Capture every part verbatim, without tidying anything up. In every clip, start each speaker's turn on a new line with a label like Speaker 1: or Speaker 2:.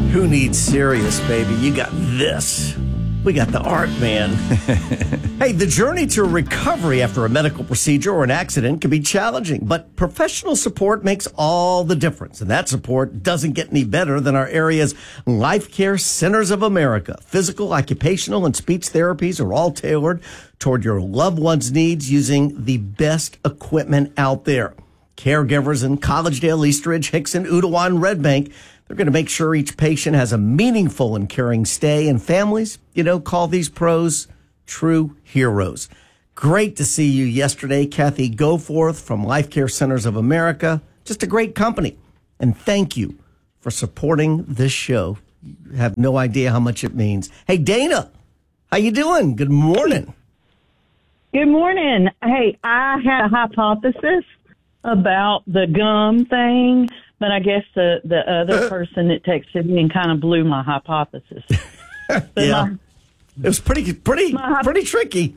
Speaker 1: Who needs serious, baby? You got this. We got the art, man. Hey, the journey to recovery after a medical procedure or an accident can be challenging, but professional support makes all the difference. And that support doesn't get any better than our area's Life Care Centers of America. Physical, occupational, and speech therapies are all tailored toward your loved one's needs using the best equipment out there. Caregivers in Collegedale, Eastridge, Hickson, Udawan, Red Bank, they're going to make sure each patient has a meaningful and caring stay, and families, you know, call these pros true heroes. Great to see you yesterday, Kathy Goforth from Life Care Centers of America. Just a great company. And thank you for supporting this show. You have no idea how much it means. Hey, Dana, how you doing? Good morning.
Speaker 2: Good morning. Hey, I had a hypothesis about the gum thing, but I guess the, the other person that texted me and kind of blew my hypothesis.
Speaker 1: Yeah,
Speaker 2: my,
Speaker 1: it was pretty, pretty,
Speaker 2: my,
Speaker 1: pretty tricky.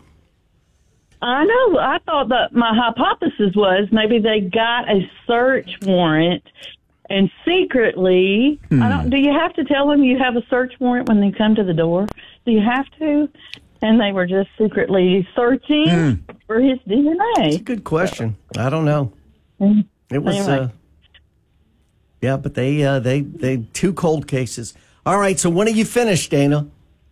Speaker 2: I know. I thought that my hypothesis was maybe they got a search warrant and secretly,
Speaker 3: Hmm.
Speaker 2: I don't. Do you have to tell them you have a search warrant when they come to the door? Do you have to? And they were just secretly searching
Speaker 3: Hmm.
Speaker 2: for his D N A.
Speaker 1: It's a good question. I don't know. It was,
Speaker 2: Anyway.
Speaker 1: uh, yeah, but they, uh, they, they, two cold cases. All right. So when are you finished, Dana?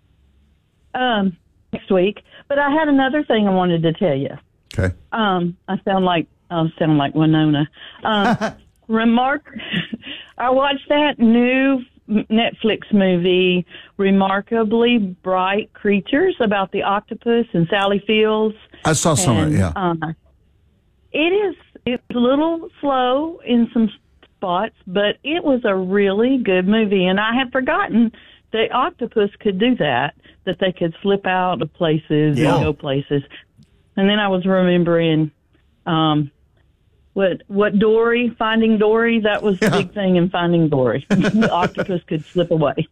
Speaker 2: Um, next week. But I had another thing I wanted to tell you.
Speaker 3: Okay.
Speaker 2: Um, I sound like I sound like Winona. Um, remark. I watched that new Netflix movie, Remarkably Bright Creatures, about the octopus and Sally Fields.
Speaker 3: I saw some of it, yeah.
Speaker 2: Uh, it is it's a little slow in some spots, but it was a really good movie, and I had forgotten the octopus could do that, that they could slip out of places
Speaker 1: Yeah.
Speaker 2: and go places. And then I was remembering um, what what Dory, Finding Dory, that was the
Speaker 3: Yeah.
Speaker 2: big thing in Finding Dory. The octopus could slip away,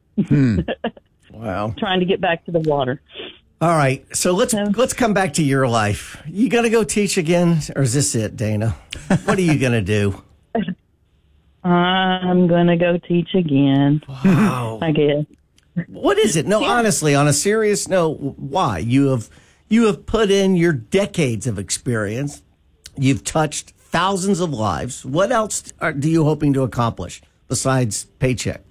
Speaker 1: Wow.
Speaker 2: trying to get back to the water.
Speaker 1: All right. So let's,
Speaker 2: Yeah.
Speaker 1: let's come back to your life. You going to go teach again, or is this it, Dana? What are you going to do?
Speaker 2: I'm going to go teach again,
Speaker 1: Wow.
Speaker 2: I guess.
Speaker 1: What is it? No, honestly, on a serious note, why? You have you have put in your decades of experience. You've touched thousands of lives. What else are, do you hoping to accomplish besides paycheck?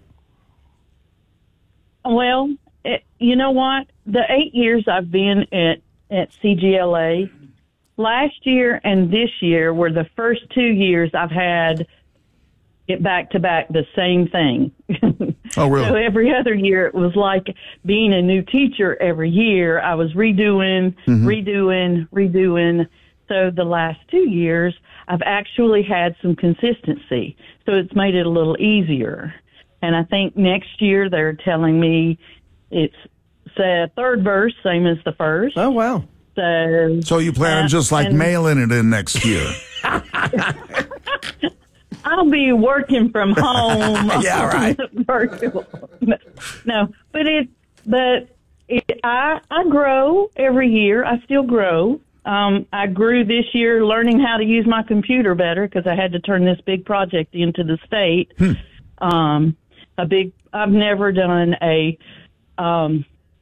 Speaker 2: Well, it, you know what? The eight years I've been at, at C G L A, last year and this year were the first two years I've had it back to back the same thing.
Speaker 3: Oh, really?
Speaker 2: So every other year it was like being a new teacher every year. I was redoing, redoing, redoing. So the last two years I've actually had some consistency. So it's made it a little easier. And I think next year they're telling me it's the third verse, same as the first.
Speaker 1: Oh, wow.
Speaker 2: So,
Speaker 3: So you plan on
Speaker 2: uh,
Speaker 3: just like
Speaker 2: and
Speaker 3: mailing it in next year?
Speaker 2: I'll be working from home.
Speaker 3: Yeah, right.
Speaker 2: Virtual. No, no, but it, but it, I, I grow every year. I still grow. Um, I grew this year learning how to use my computer better because I had to turn this big project into the state. Um, a big. I've never done a um,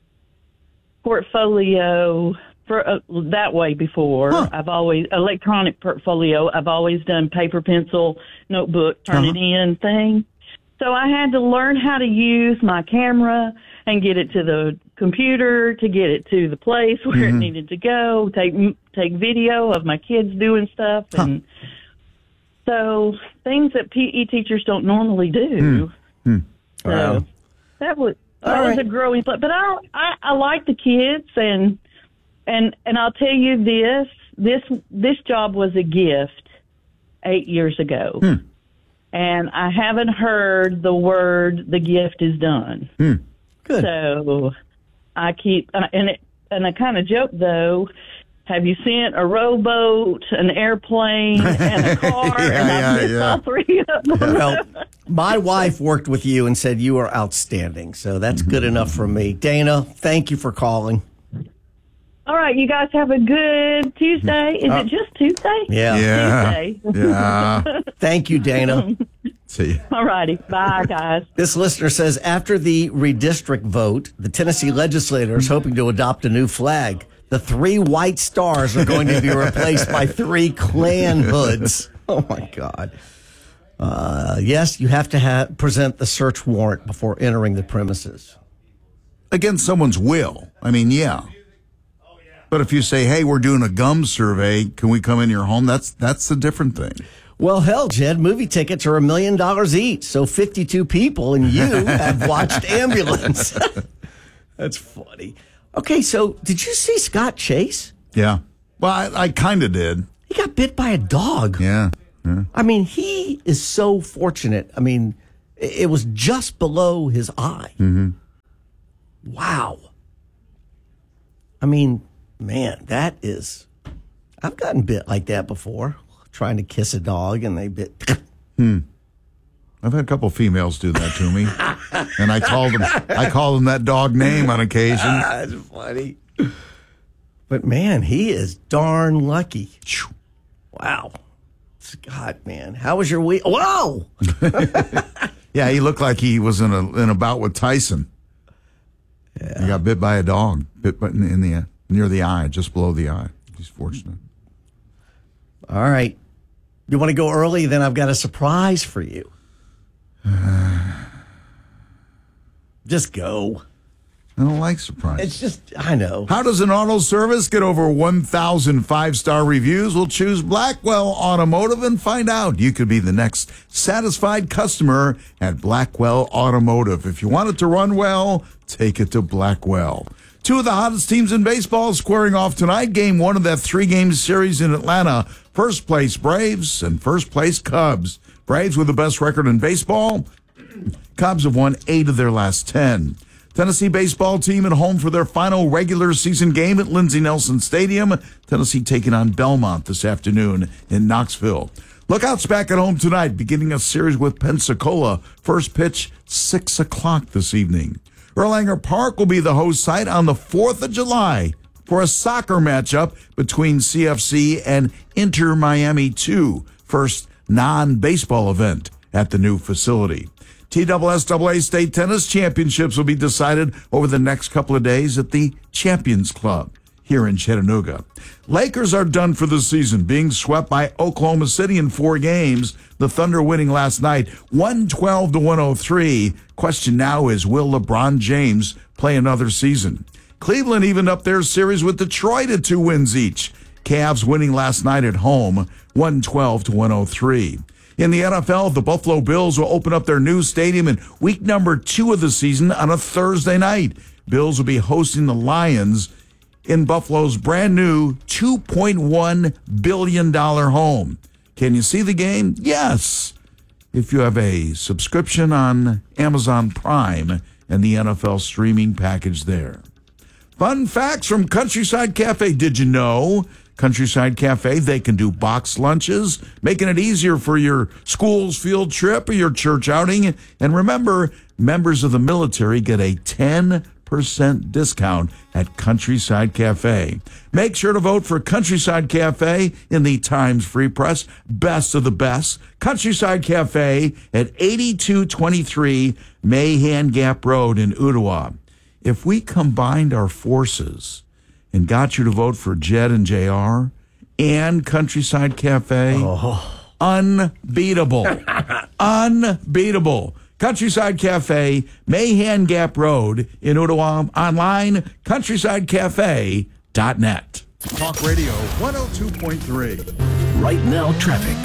Speaker 2: portfolio for uh, that way before.
Speaker 3: Huh.
Speaker 2: I've always electronic portfolio. I've always done paper, pencil, notebook, turn
Speaker 3: Uh-huh.
Speaker 2: it in thing. So I had to learn how to use my camera and get it to the computer, to get it to the place where
Speaker 3: Mm-hmm.
Speaker 2: it needed to go, take take video of my kids doing stuff. And so things that P E teachers don't normally do.
Speaker 3: Hmm.
Speaker 2: So
Speaker 1: Wow.
Speaker 2: that was, that
Speaker 1: All
Speaker 2: was
Speaker 1: right.
Speaker 2: a growing, but, but I, I, I like the kids and, and, and I'll tell you this, this, this job was a gift eight years ago.
Speaker 3: Hmm.
Speaker 2: And I haven't heard the word, the gift is done.
Speaker 3: Hmm.
Speaker 1: Good.
Speaker 2: So I keep, uh, and it, and I kind of joke though, have you sent a rowboat, an airplane, and a car?
Speaker 3: Yeah,
Speaker 2: and I've
Speaker 3: yeah,
Speaker 2: missed
Speaker 3: yeah.
Speaker 2: all three of them.
Speaker 1: Well, my wife worked with you and said you are outstanding. So that's good enough for me. Dana, thank you for calling.
Speaker 2: All right, you guys have a good Tuesday. Is it just Tuesday?
Speaker 1: Yeah.
Speaker 3: Yeah.
Speaker 2: Tuesday.
Speaker 3: Yeah.
Speaker 1: Thank you, Dana.
Speaker 3: See ya.
Speaker 2: All righty. Bye, guys.
Speaker 1: This listener says, after the redistrict vote, the Tennessee legislature is hoping to adopt a new flag. The three white stars are going to be replaced by three Klan hoods. Oh, my God. Uh, yes, you have to have, present the search warrant before entering the premises.
Speaker 3: Against someone's will. I mean, yeah. But if you say, hey, we're doing a gum survey, can we come in your home? That's that's a different thing.
Speaker 1: Well, hell, Jed, movie tickets are a million dollars each. So fifty-two people and you have watched Ambulance. That's funny. Okay, so did you see Scott Chase?
Speaker 3: Yeah. Well, I, I kind of did.
Speaker 1: He got bit by a dog.
Speaker 3: Yeah. yeah.
Speaker 1: I mean, he is so fortunate. I mean, it, it was just below his eye.
Speaker 3: Mm-hmm.
Speaker 1: Wow. I mean, man, that is... I've gotten bit like that before, trying to kiss a dog, and they bit...
Speaker 3: Hmm. I've had a couple females do that to me, and I called them. I called them that dog name on occasion.
Speaker 1: That's funny. But man, he is darn lucky. Wow, Scott, man, how was your week? Whoa!
Speaker 3: Yeah, he looked like he was in a in a bout with Tyson. Yeah. He got bit by a dog, bit in, in the near the eye, just below the eye. He's fortunate.
Speaker 1: All right, you want to go early? Then I've got a surprise for you. Just go.
Speaker 3: I don't like surprises.
Speaker 1: It's just, I know.
Speaker 3: How does an auto service get over one thousand five-star reviews? We'll choose Blackwell Automotive and find out. You could be the next satisfied customer at Blackwell Automotive. If you want it to run well, take it to Blackwell. Two of the hottest teams in baseball squaring off tonight. Game one of that three-game series in Atlanta. First place Braves and first place Cubs. Braves with the best record in baseball. Cubs have won eight of their last ten. Tennessee baseball team at home for their final regular season game at Lindsey Nelson Stadium. Tennessee taking on Belmont this afternoon in Knoxville. Lookouts back at home tonight, beginning a series with Pensacola. First pitch, six o'clock this evening. Erlanger Park will be the host site on the fourth of July for a soccer matchup between C F C and Inter Miami two. First non-baseball event at the new facility. T S S A A State Tennis Championships will be decided over the next couple of days at the Champions Club here in Chattanooga. Lakers are done for the season, being swept by Oklahoma City in four games. The Thunder winning last night, one twelve to one oh three. Question now is, will LeBron James play another season? Cleveland evened up their series with Detroit at two wins each. Cavs winning last night at home, one twelve to one oh three. In the N F L, the Buffalo Bills will open up their new stadium in week number two of the season on a Thursday night. Bills will be hosting the Lions in Buffalo's brand new two point one billion dollars home. Can you see the game? Yes, if you have a subscription on Amazon Prime and the N F L streaming package there. Fun facts from Countryside Cafe. Did you know Countryside Cafe, they can do box lunches, making it easier for your school's field trip or your church outing. And remember, members of the military get a ten percent discount at Countryside Cafe. Make sure to vote for Countryside Cafe in the Times Free Press Best of the Best. Countryside Cafe at eighty-two twenty-three Mahan Gap Road in Ottawa. If we combined our forces and got you to vote for Jed and J R and Countryside Cafe, oh. unbeatable. Unbeatable. Countryside Cafe, Mahan Gap Road in Ottawa. Online, countryside cafe dot net. Talk Radio one oh two point three.
Speaker 4: Right now, traffic.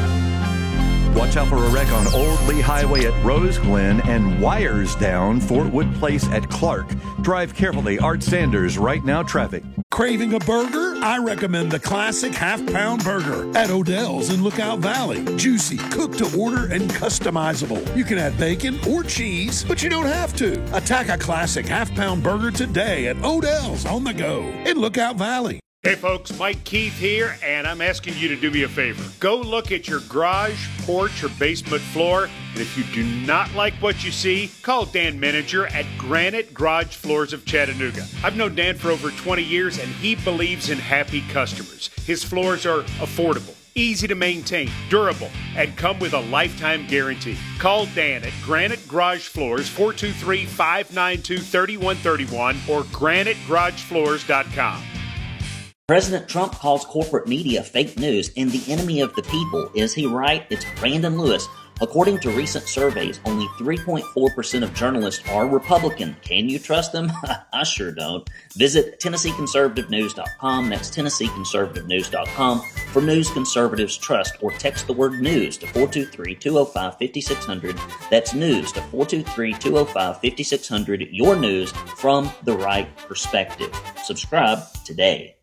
Speaker 4: Watch out for a wreck on Old Lee Highway at Rose Glen and wires down Fort Wood Place at Clark. Drive carefully. Art Sanders, Right Now Traffic.
Speaker 5: Craving a burger? I recommend the classic half-pound burger at Odell's in Lookout Valley. Juicy, cooked to order, and customizable. You can add bacon or cheese, but you don't have to. Attack a classic half-pound burger today at Odell's on the go in Lookout Valley.
Speaker 6: Hey folks, Mike Keith here, and I'm asking you to do me a favor. Go look at your garage, porch, or basement floor, and if you do not like what you see, call Dan Menninger at Granite Garage Floors of Chattanooga. I've known Dan for over twenty years, and he believes in happy customers. His floors are affordable, easy to maintain, durable, and come with a lifetime guarantee. Call Dan at Granite Garage Floors, four two three, five nine two, three one three one or granite garage floors dot com.
Speaker 7: President Trump calls corporate media fake news and the enemy of the people. Is he right? It's Brandon Lewis. According to recent surveys, only three point four percent of journalists are Republican. Can you trust them? I sure don't. Visit Tennessee Conservative News dot com. That's Tennessee Conservative News dot com for news conservatives trust, or text the word news to four two three, two oh five, five six zero zero. That's news to four two three, two oh five, five six zero zero. Your news from the right perspective. Subscribe today.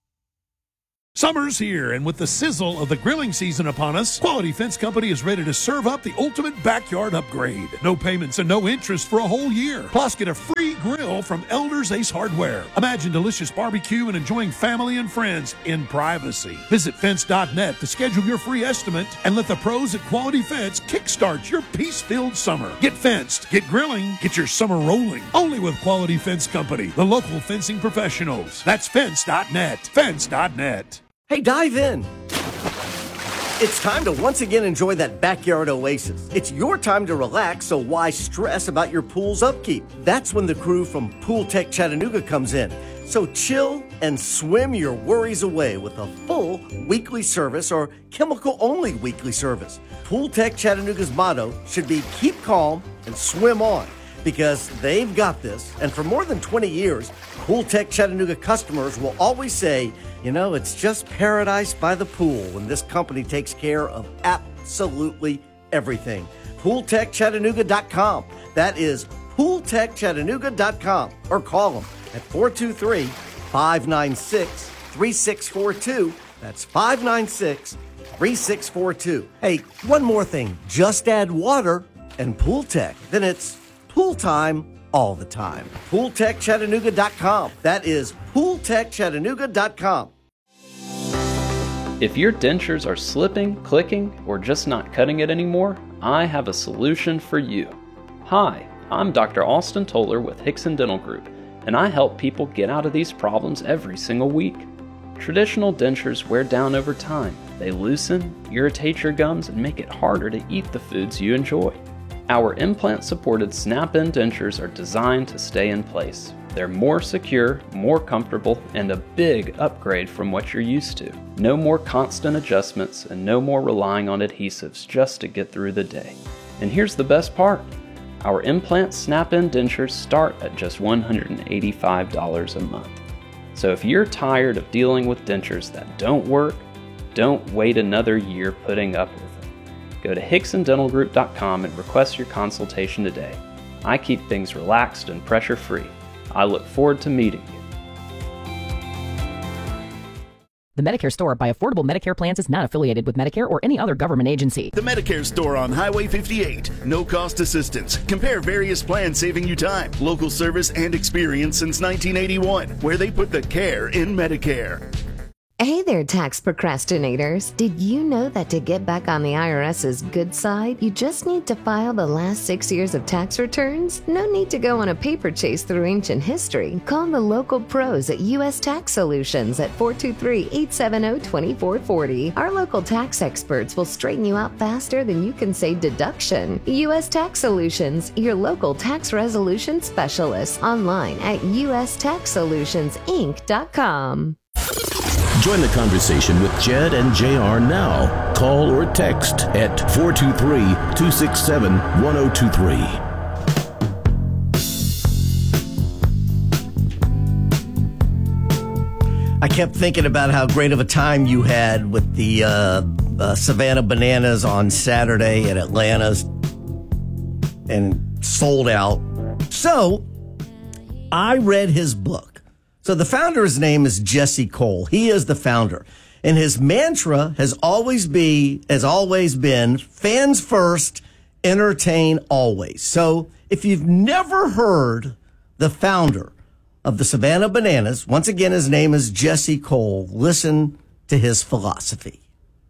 Speaker 5: Summer's here, and with the sizzle of the grilling season upon us, Quality Fence Company is ready to serve up the ultimate backyard upgrade. No payments and no interest for a whole year. Plus, get a free grill from Elders Ace Hardware. Imagine delicious barbecue and enjoying family and friends in privacy. Visit fence dot net to schedule your free estimate and let the pros at Quality Fence kickstart your peace-filled summer. Get fenced, get grilling, get your summer rolling. Only with Quality Fence Company, the local fencing professionals. That's fence dot net. fence dot net.
Speaker 1: Hey, dive in. It's time to once again enjoy that backyard oasis. It's your time to relax, so why stress about your pool's upkeep? That's when the crew from Pool Tech Chattanooga comes in. So chill and swim your worries away with a full weekly service or chemical-only weekly service. Pool Tech Chattanooga's motto should be keep calm and swim on, because they've got this. And for more than twenty years, Pool Tech Chattanooga customers will always say, you know, it's just paradise by the pool when this company takes care of absolutely everything. pool tech chattanooga dot com. That is pool tech chattanooga dot com. Or call them at four two three, five nine six, three six four two. That's five nine six, three six four two. Hey, one more thing. Just add water and Pool Tech. Then it's pool time all the time. pool tech chattanooga dot com. That is pool tech chattanooga dot com.
Speaker 8: If your dentures are slipping, clicking, or just not cutting it anymore, I have a solution for you. Hi, I'm Doctor Austin Toller with Hickson Dental Group, and I help people get out of these problems every single week. Traditional dentures wear down over time. They loosen, irritate your gums, and make it harder to eat the foods you enjoy. Our implant-supported snap-in dentures are designed to stay in place. They're more secure, more comfortable, and a big upgrade from what you're used to. No more constant adjustments and no more relying on adhesives just to get through the day. And here's the best part. Our implant snap-in dentures start at just one hundred eighty-five dollars a month. So if you're tired of dealing with dentures that don't work, don't wait another year putting up with them. Go to hickson dental group dot com and request your consultation today. I keep things relaxed and pressure-free. I look forward to meeting you.
Speaker 9: The Medicare Store by Affordable Medicare Plans is not affiliated with Medicare or any other government agency.
Speaker 10: The Medicare Store on Highway fifty-eight. No cost assistance. Compare various plans saving you time. Local service and experience since nineteen eighty-one, where they put the care in Medicare.
Speaker 11: Hey there, tax procrastinators. Did you know that to get back on the IRS's good side, you just need to file the last six years of tax returns? No need to go on a paper chase through ancient history. Call the local pros at U S Tax Solutions at four two three, eight seven zero, two four four zero. Our local tax experts will straighten you out faster than you can say deduction. U S Tax Solutions, your local tax resolution specialist. Online at u s tax solutions inc dot com.
Speaker 12: Join the conversation with Jed and J R now. Call or text at four two three, two six seven, one zero two three.
Speaker 1: I kept thinking about how great of a time you had with the uh, uh, Savannah Bananas on Saturday at Atlanta's and sold out. So I read his book. So the founder's name is Jesse Cole. He is the founder. And his mantra has always be, has always been fans first, entertain always. So if you've never heard the founder of the Savannah Bananas, once again, his name is Jesse Cole. Listen to his philosophy.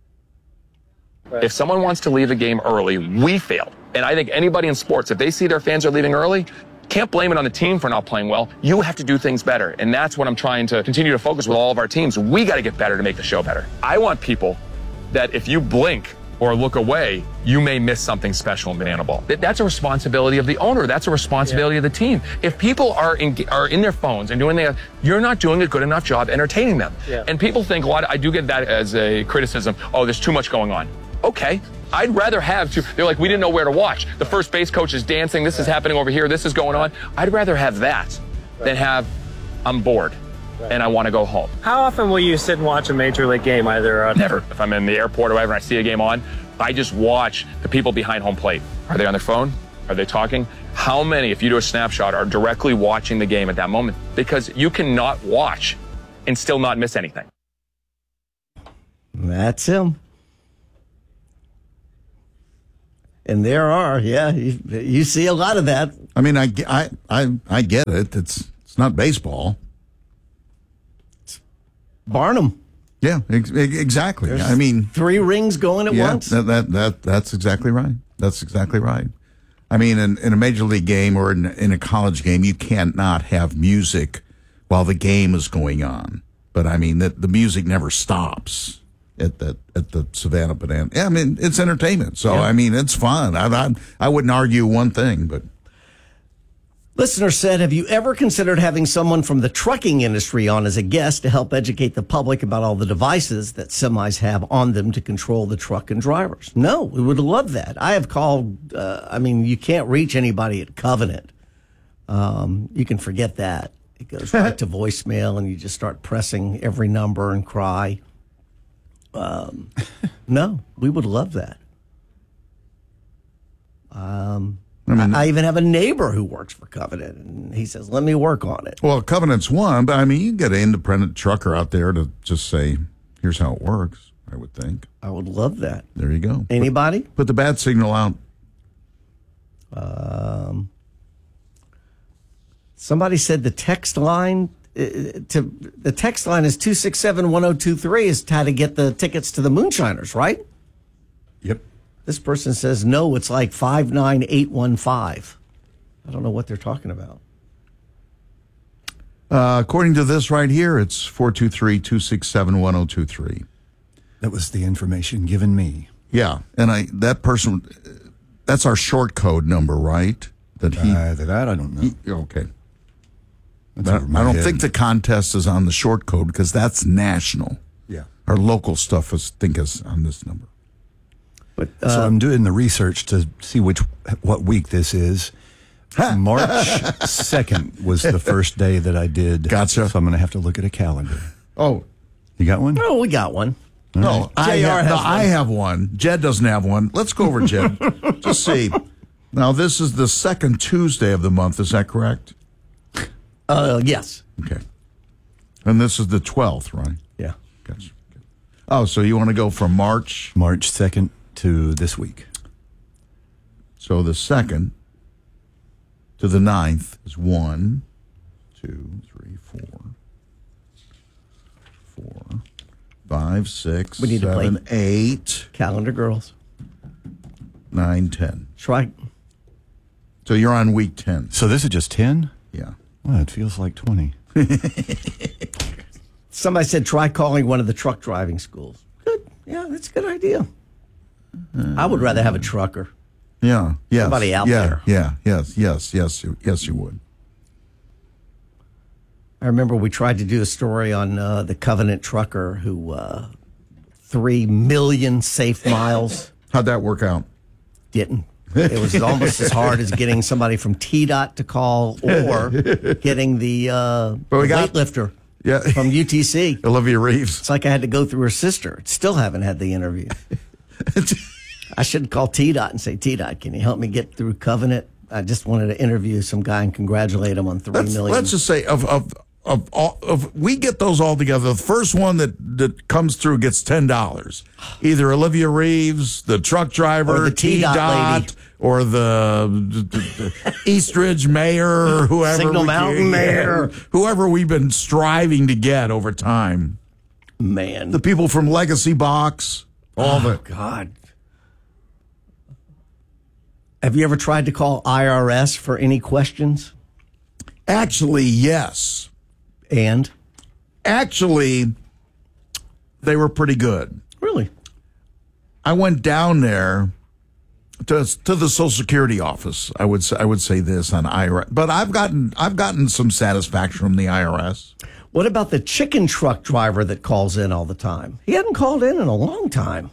Speaker 13: If someone wants to leave a game early, we failed. And I think anybody in sports, if they see their fans are leaving early, can't blame it on the team for not playing well. You have to do things better. And that's what I'm trying to continue to focus with all of our teams. We got to get better to make the show better. I want people that if you blink or look away, you may miss something special in Banana Ball. That- That's a responsibility of the owner. That's a responsibility yeah. of the team. If people are in, are in their phones and doing that, you're not doing a good enough job entertaining them. Yeah. And people think a lot, I do get that as a criticism, oh, there's too much going on. Okay. I'd rather have to, they're like, we didn't know where to watch. The first base coach is dancing, this is happening over here, this is going on. I'd rather have that than have, I'm bored and I want to go home.
Speaker 14: How often will you sit and watch a major league game either? Uh,
Speaker 13: Never. If I'm in the airport or whatever and I see a game on, I just watch the people behind home plate. Are they on their phone? Are they talking? How many, if you do a snapshot, are directly watching the game at that moment? Because you cannot watch and still not miss anything.
Speaker 1: That's him. And there are, yeah, you, you see a lot of that.
Speaker 3: I mean, I, I, I, I get it. It's it's not baseball.
Speaker 1: It's Barnum.
Speaker 3: Yeah, ex- exactly.
Speaker 1: There's
Speaker 3: I mean,
Speaker 1: three rings going at
Speaker 3: yeah,
Speaker 1: once.
Speaker 3: That, that that that's exactly right. That's exactly right. I mean, in, in a major league game or in, in a college game, you can't not have music while the game is going on. But I mean, the, the music never stops at the at the Savannah Banana. Yeah, I mean, it's entertainment. So yeah. I mean, it's fun. I, I I wouldn't argue one thing, but.
Speaker 1: Listener said, have you ever considered having someone from the trucking industry on as a guest to help educate the public about all the devices that semis have on them to control the truck and drivers? No, we would love that. I have called, uh, I mean, you can't reach anybody at Covenant. Um, you can forget that. It goes right to voicemail and you just start pressing every number and cry. Um, no, we would love that. Um, I, mean, I, I even have a neighbor who works for Covenant, and he says, let me work on it.
Speaker 3: Well, Covenant's one, but I mean, you can get an independent trucker out there to just say, here's how it works, I would think.
Speaker 1: I would love that.
Speaker 3: There you go.
Speaker 1: Anybody?
Speaker 3: Put, put the bat signal out.
Speaker 1: Um, somebody said the text line uh, to the text line is two six seven, one oh two three is how to get the tickets to the Moonshiners, right?
Speaker 3: Yep.
Speaker 1: This person says, no, it's like five nine eight one five. I don't know what they're talking about.
Speaker 3: Uh, according to this right here, it's four two three, two six seven, one oh two three.
Speaker 15: That was the information given me.
Speaker 3: Yeah, and I that person, that's our short code number, right? That he,
Speaker 15: uh, that I don't know.
Speaker 3: He, okay. But I don't head. think the contest is on the short code because that's national.
Speaker 15: Yeah.
Speaker 3: Our local stuff is think is on this number.
Speaker 15: But, uh, so I'm doing the research to see which what week this is. March second was the first day that I did.
Speaker 3: Gotcha.
Speaker 15: So I'm going to have to look at a calendar.
Speaker 3: Oh.
Speaker 15: You got one?
Speaker 1: Oh, we got one.
Speaker 3: All no, right. I, have, no I have one. Jed doesn't have one. Let's go over Jed. Just see. Now, this is the second Tuesday of the month. Is that correct?
Speaker 1: Uh, yes.
Speaker 3: Okay. And this is the twelfth, right?
Speaker 1: Yeah.
Speaker 3: Gotcha. Oh, so you want to go from March?
Speaker 15: March second to this week.
Speaker 3: So the second to the ninth is one, two, three, four, four, five, six,
Speaker 1: we need
Speaker 3: seven,
Speaker 1: to play
Speaker 3: eight.
Speaker 1: Calendar girls.
Speaker 3: Nine, ten.
Speaker 1: Try.
Speaker 3: So you're on week ten.
Speaker 15: So this is just ten?
Speaker 3: Yeah.
Speaker 15: Well, it feels like twenty.
Speaker 1: Somebody said try calling one of the truck driving schools. Good. Yeah, that's a good idea. Uh, I would rather have a trucker.
Speaker 3: Yeah. Yes.
Speaker 1: Somebody out
Speaker 3: yeah,
Speaker 1: there.
Speaker 3: Yeah. Yes. Yes. Yes. Yes. You would.
Speaker 1: I remember we tried to do a story on uh, the Covenant trucker who uh, three million safe miles.
Speaker 3: How'd that work out?
Speaker 1: Didn't. It was almost as hard as getting somebody from T DOT to call or getting the, uh,
Speaker 3: but we
Speaker 1: the
Speaker 3: got,
Speaker 1: weightlifter
Speaker 3: yeah.
Speaker 1: from U T C.
Speaker 3: Olivia Reeves.
Speaker 1: It's like I had to go through her sister. Still haven't had the interview. I should call T DOT and say, T DOT, can you help me get through Covenant? I just wanted to interview some guy and congratulate him on three
Speaker 3: let's,
Speaker 1: million.
Speaker 3: Let's just say, of of of all, of we get those all together. The first one that, that comes through gets ten dollars. Either Olivia Reeves, the truck driver,
Speaker 1: or the T DOT,
Speaker 3: or the, the, the Eastridge mayor, or whoever,
Speaker 1: Signal
Speaker 3: we,
Speaker 1: Mountain
Speaker 3: yeah,
Speaker 1: mayor,
Speaker 3: whoever we've been striving to get over time.
Speaker 1: Man,
Speaker 3: the people from Legacy Box, all
Speaker 1: oh,
Speaker 3: the
Speaker 1: God. Have you ever tried to call I R S for any questions?
Speaker 3: Actually, yes.
Speaker 1: And?
Speaker 3: Actually, they were pretty good.
Speaker 1: Really?
Speaker 3: I went down there to to the Social Security office. I would say, I would say this on I R S, but I've gotten I've gotten some satisfaction from the I R S.
Speaker 1: What about the chicken truck driver that calls in all the time? He hadn't called in in a long time.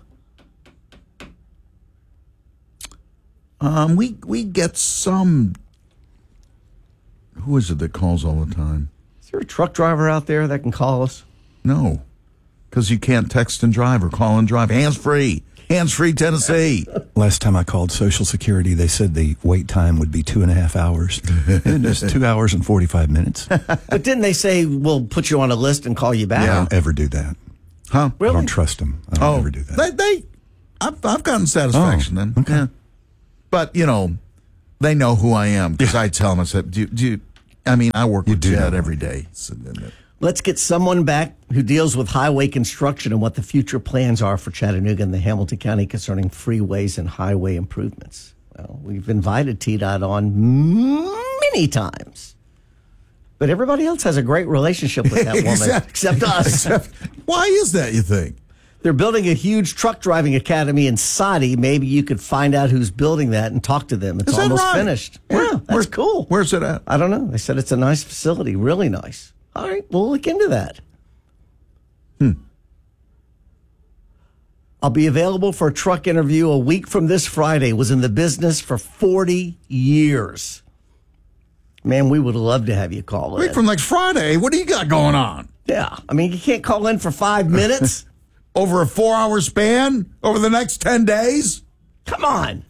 Speaker 3: Um, we we get some. Who is it that calls all the time?
Speaker 1: Is there a truck driver out there that can call us?
Speaker 3: No, because you can't text and drive or call and drive. Hands free. Hands free Tennessee.
Speaker 15: Last time I called Social Security, they said the wait time would be two and a half hours. And it's two hours and forty-five minutes.
Speaker 1: But didn't they say we'll put you on a list and call you back?
Speaker 15: I don't ever do that.
Speaker 3: Huh?
Speaker 1: Really?
Speaker 15: I don't trust them. I don't
Speaker 3: oh,
Speaker 15: ever do that.
Speaker 3: They, they I've, I've gotten satisfaction
Speaker 15: Oh,
Speaker 3: then.
Speaker 15: okay.
Speaker 3: Yeah. But, you know, they know who I am because I tell them, I said, do, do you, I mean, I work with
Speaker 15: do
Speaker 3: Jed
Speaker 15: know.
Speaker 3: every day. So then,
Speaker 1: Let's get someone back who deals with highway construction and what the future plans are for Chattanooga and the Hamilton County concerning freeways and highway improvements. Well, we've invited T DOT on many times. But everybody else has a great relationship with that woman,
Speaker 3: Except-
Speaker 1: except us.
Speaker 3: Except, why is that, you think?
Speaker 1: They're building a huge truck driving academy in Saudi. Maybe you could find out who's building that and talk to them. It's
Speaker 3: Is that
Speaker 1: almost
Speaker 3: right?
Speaker 1: finished.
Speaker 3: Where-
Speaker 1: yeah, that's
Speaker 3: where-
Speaker 1: cool.
Speaker 3: Where's it at?
Speaker 1: I don't know. They said it's a nice facility, really nice. All right, we'll look into that.
Speaker 3: Hmm.
Speaker 1: I'll be available for a truck interview a week from this Friday. Was in the business for forty years. Man, we would love to have you call in.
Speaker 3: Wait, from next Friday? What do you got going on?
Speaker 1: Yeah, I mean, you can't call in for five minutes.
Speaker 3: Over a four-hour span? Over the next ten days?
Speaker 1: Come on.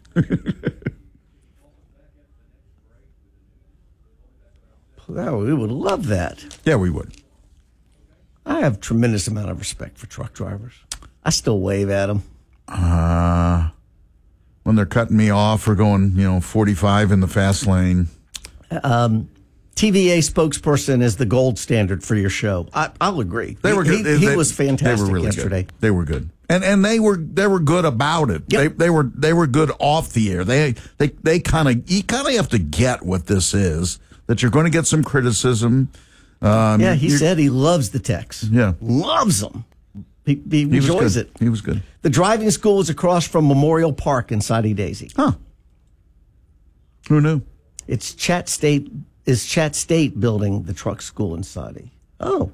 Speaker 1: Oh, we would love that.
Speaker 3: Yeah, we would.
Speaker 1: I have tremendous amount of respect for truck drivers. I still wave at them.
Speaker 3: Uh, when they're cutting me off or going, you know, forty-five in the fast lane.
Speaker 1: Um, T V A spokesperson is the gold standard for your show. I, I'll agree.
Speaker 3: They
Speaker 1: he,
Speaker 3: were good.
Speaker 1: He, he
Speaker 3: They-
Speaker 1: was fantastic
Speaker 3: they were really
Speaker 1: yesterday.
Speaker 3: Good. They were good, and and they were they were good about it.
Speaker 1: Yep.
Speaker 3: They they were they were good off the air. They they they kind of you kind of have to get what this is. That you're going to get some criticism. Um,
Speaker 1: Yeah, he
Speaker 3: you're-
Speaker 1: said he loves the techs.
Speaker 3: Yeah,
Speaker 1: Loves them. He, he,
Speaker 3: he was
Speaker 1: enjoys
Speaker 3: good.
Speaker 1: it.
Speaker 3: He was good.
Speaker 1: The driving school is across from Memorial Park in Soddy Daisy.
Speaker 3: Huh? Who knew?
Speaker 1: It's Chat State. Is Chat State building the truck school in Soddy? Oh,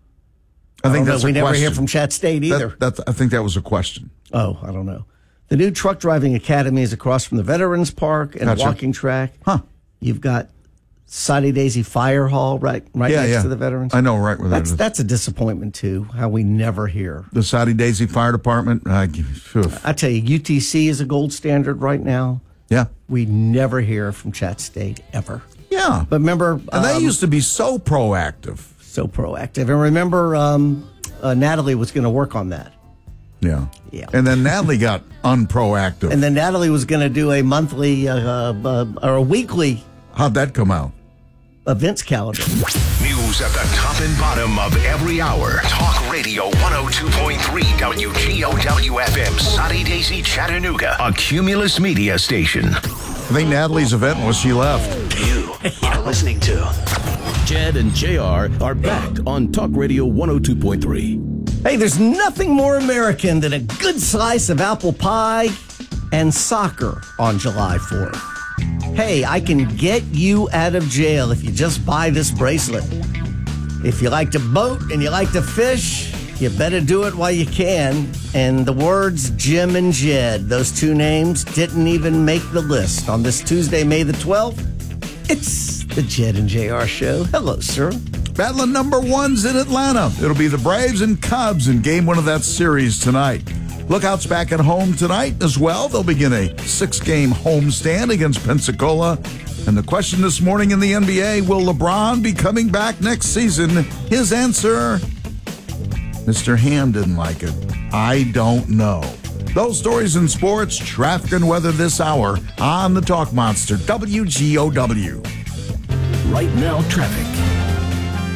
Speaker 3: I think
Speaker 1: don't know.
Speaker 3: that's
Speaker 1: we
Speaker 3: a
Speaker 1: never
Speaker 3: question.
Speaker 1: hear from Chat State either.
Speaker 3: That, that, I think that was a question.
Speaker 1: Oh, I don't know. The new truck driving academy is across from the Veterans Park and
Speaker 3: Gotcha.
Speaker 1: a walking track.
Speaker 3: Huh?
Speaker 1: You've got Soddy Daisy Fire Hall right right
Speaker 3: Yeah,
Speaker 1: next
Speaker 3: yeah.
Speaker 1: to the Veterans.
Speaker 3: I know right where that
Speaker 1: that's
Speaker 3: is.
Speaker 1: that's a disappointment too. How we never hear.
Speaker 3: The Soddy Daisy Fire Department. I, phew.
Speaker 1: I tell you, U T C is a gold standard right now.
Speaker 3: Yeah.
Speaker 1: We never hear from Chat State ever.
Speaker 3: Yeah.
Speaker 1: But remember,
Speaker 3: And they
Speaker 1: um,
Speaker 3: used to be so proactive.
Speaker 1: so proactive. And remember, um, uh, Natalie was going to work on that.
Speaker 3: Yeah.
Speaker 1: Yeah.
Speaker 3: And then Natalie got unproactive.
Speaker 1: And then Natalie was going to do a monthly uh, uh, or a weekly
Speaker 3: How'd that come out?
Speaker 1: events calendar.
Speaker 16: News at the top and bottom of every hour. Talk Radio one oh two point three W G O W F M, Soddy Daisy, Chattanooga, a Cumulus media station.
Speaker 3: I think Natalie's event was she left.
Speaker 16: You are listening to
Speaker 12: Jed and J R are back on Talk Radio one oh two point three.
Speaker 1: Hey, there's nothing more American than a good slice of apple pie and soccer on July fourth. Hey, I can get you out of jail if you just buy this bracelet. If you like to boat and you like to fish, you better do it while you can. And the words Jim and Jed, those two names, didn't even make the list. On this Tuesday, May the twelfth, it's the Jed and J R Show. Hello, sir.
Speaker 3: Battling number one's in Atlanta. It'll be the Braves and Cubs in game one of that series tonight. Lookouts back at home tonight as well. They'll begin a six-game homestand against Pensacola. And the question this morning in the N B A, will LeBron be coming back next season? His answer, Mister Ham didn't like it. I don't know. Those stories in sports, traffic and weather this hour on the Talk Monster, W G O W.
Speaker 12: Right now, traffic.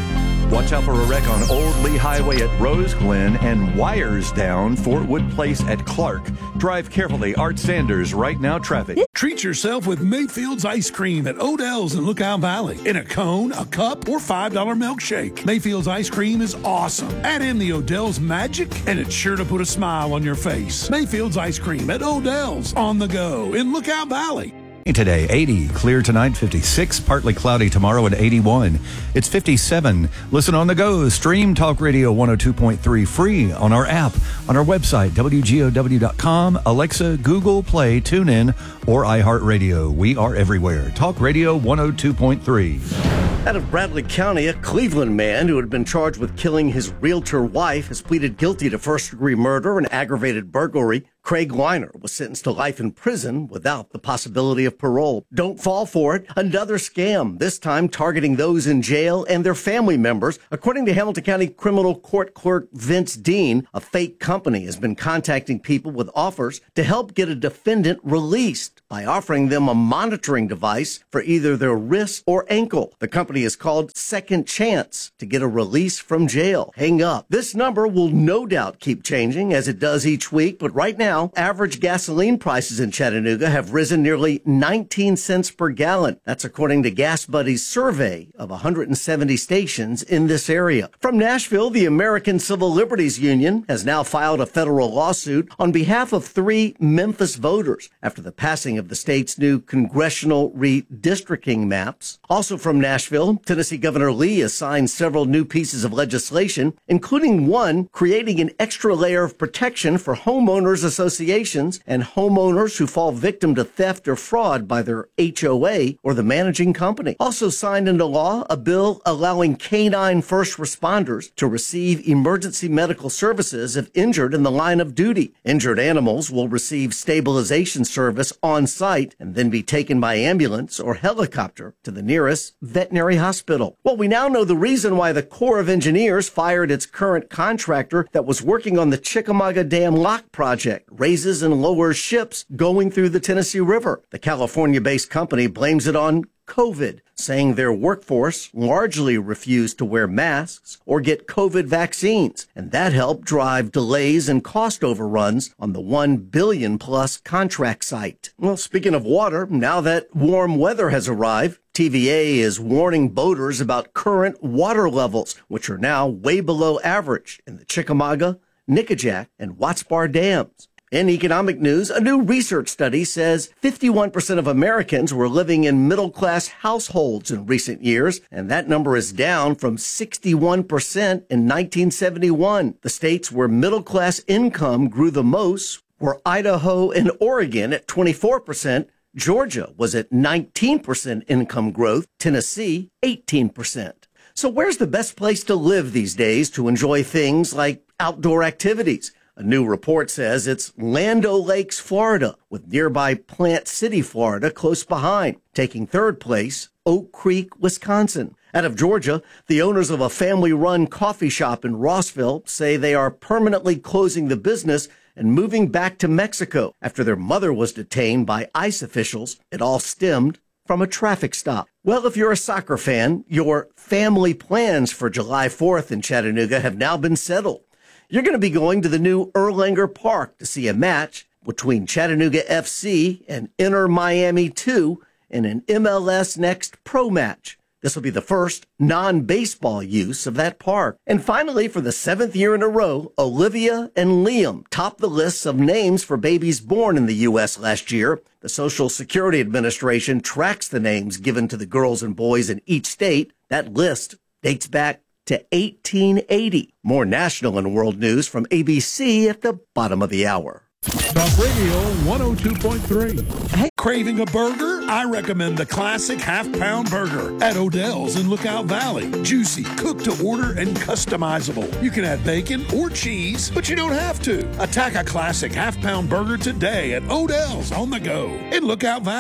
Speaker 4: Watch out for a wreck on Old Lee Highway at Rose Glen and wires down Fort Wood Place at Clark. Drive carefully. Art Sanders, Right Now Traffic.
Speaker 5: Treat yourself with Mayfield's ice cream at Odell's in Lookout Valley. In a cone, a cup, or five dollar milkshake. Mayfield's ice cream is awesome. Add in the Odell's magic, and it's sure to put a smile on your face. Mayfield's ice cream at Odell's on the go in Lookout Valley.
Speaker 15: Today, eighty, clear tonight, fifty-six, partly cloudy tomorrow at eighty-one. It's fifty-seven. Listen on the go. Stream Talk Radio one oh two point three free on our app, on our website, W G O W dot com, Alexa, Google Play, TuneIn, or iHeartRadio. We are everywhere. Talk Radio one oh two point three.
Speaker 1: Out of Bradley County, a Cleveland man who had been charged with killing his realtor wife has pleaded guilty to first-degree murder and aggravated burglary. Craig Weiner was sentenced to life in prison without the possibility of parole. Don't fall for it. Another scam, this time targeting those in jail and their family members. According to Hamilton County Criminal Court Clerk Vince Dean, a fake company has been contacting people with offers to help get a defendant released by offering them a monitoring device for either their wrist or ankle. The company is called Second Chance to get a release from jail. Hang up. This number will no doubt keep changing as it does each week, but right now, average gasoline prices in Chattanooga have risen nearly nineteen cents per gallon. That's according to Gas Buddy's survey of one hundred seventy stations in this area. From Nashville, the American Civil Liberties Union has now filed a federal lawsuit on behalf of three Memphis voters after the passing of the state's new congressional redistricting maps. Also from Nashville, Tennessee Governor Lee has signed several new pieces of legislation, including one creating an extra layer of protection for homeowners associations and homeowners who fall victim to theft or fraud by their H O A or the managing company. Also signed into law, a bill allowing canine first responders to receive emergency medical services if injured in the line of duty. Injured animals will receive stabilization service on site and then be taken by ambulance or helicopter to the nearest veterinary hospital. Well, we now know the reason why the Corps of Engineers fired its current contractor that was working on the Chickamauga Dam Lock project, raises and lowers ships going through the Tennessee River. The California-based company blames it on COVID, saying their workforce largely refused to wear masks or get COVID vaccines, and that helped drive delays and cost overruns on the one billion plus contract site. Well, speaking of water, now that warm weather has arrived, T V A is warning boaters about current water levels, which are now way below average in the Chickamauga, Nickajack, and Watts Bar dams. In economic news, a new research study says fifty-one percent of Americans were living in middle-class households in recent years, and that number is down from sixty-one percent in nineteen seventy-one. The states where middle-class income grew the most were Idaho and Oregon at twenty-four percent, Georgia was at nineteen percent income growth, Tennessee eighteen percent. So where's the best place to live these days to enjoy things like outdoor activities? A new report says it's Land O'Lakes, Florida, with nearby Plant City, Florida, close behind. Taking third place, Oak Creek, Wisconsin. Out of Georgia, the owners of a family-run coffee shop in Rossville say they are permanently closing the business and moving back to Mexico after their mother was detained by ICE officials. It all stemmed from a traffic stop. Well, if you're a soccer fan, your family plans for July fourth in Chattanooga have now been settled. You're going to be going to the new Erlanger Park to see a match between Chattanooga F C and Inter Miami two in an M L S Next Pro match. This will be the first non-baseball use of that park. And finally, for the seventh year in a row, Olivia and Liam topped the lists of names for babies born in the U S last year. The Social Security Administration tracks the names given to the girls and boys in each state. That list dates back to eighteen eighty. More national and world news from A B C at the bottom of the hour.
Speaker 5: Talk Radio one oh two point three. Hey, craving a burger? I recommend the classic half-pound burger at Odell's in Lookout Valley. Juicy, cooked to order, and customizable. You can add bacon or cheese, but you don't have to. Attack a classic half-pound burger today at Odell's on the go in Lookout Valley.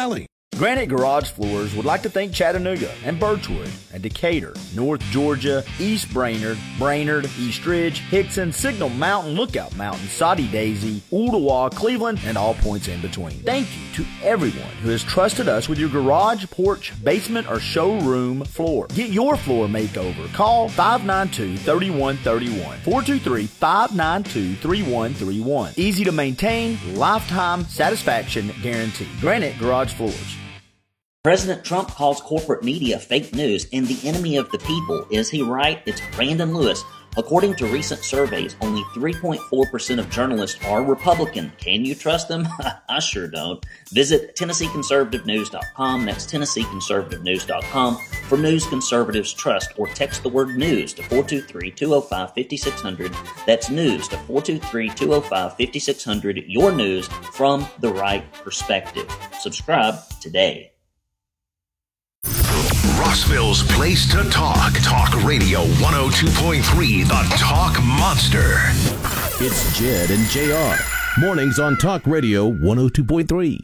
Speaker 17: Granite Garage Floors would like to thank Chattanooga and Birchwood and Decatur, North Georgia, East Brainerd, Brainerd, East Ridge, Hickson, Signal Mountain, Lookout Mountain, Soddy Daisy, Ooltewah, Cleveland, and all points in between. Thank you to everyone who has trusted us with your garage, porch, basement, or showroom floor. Get your floor makeover. Call five nine two, three one three one, four two three, five nine two, three one three one. Easy to maintain, lifetime satisfaction guarantee. Granite Garage Floors.
Speaker 7: President Trump calls corporate media fake news and the enemy of the people. Is he right? It's Brandon Lewis. According to recent surveys, only three point four percent of journalists are Republican. Can you trust them? I sure don't. Visit Tennessee Conservative News dot com. That's Tennessee Conservative News dot com for news conservatives trust, or text the word news to four two three, two oh five, five six zero zero. That's news to four two three, two oh five, five six zero zero. Your news from the right perspective. Subscribe today.
Speaker 16: Rossville's place to talk. Talk Radio one oh two point three, the Talk Monster.
Speaker 12: It's Jed and J R. Mornings on Talk Radio one oh two point three.